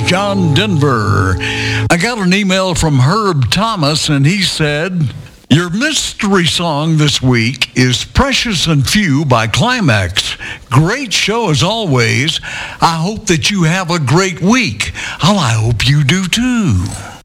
John Denver. I got an email from Herb Thomas, and he said, your mystery song this week is Precious and Few by Climax. Great show as always. I hope that you have a great week. Oh, I hope you do too.